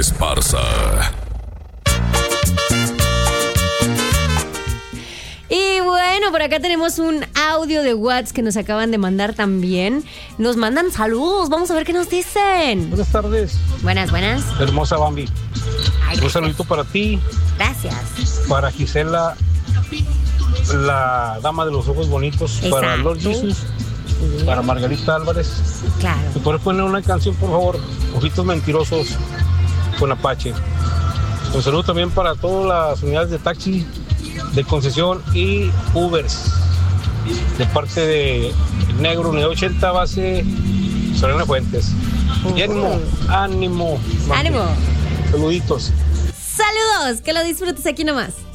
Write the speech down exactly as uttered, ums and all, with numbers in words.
Esparza. Y bueno, por acá tenemos un audio de WhatsApp que nos acaban de mandar también. Nos mandan saludos, vamos a ver qué nos dicen. Buenas tardes. Buenas, buenas. Hermosa Bambi. Ay, un saludito para ti. Gracias. Para Gisela, la dama de los ojos bonitos. Exacto. Para Lord Jesus. Sí. Para Margarita Álvarez. Claro. ¿Me puedes poner una canción, por favor? Ojitos Mentirosos con Apache. Un saludo también para todas las unidades de taxi, de concesión y Ubers, de parte de Negro, unidad ochenta, base Solana Fuentes. Y ánimo, ánimo. Ánimo. Saluditos. Saludos, que lo disfrutes aquí nomás.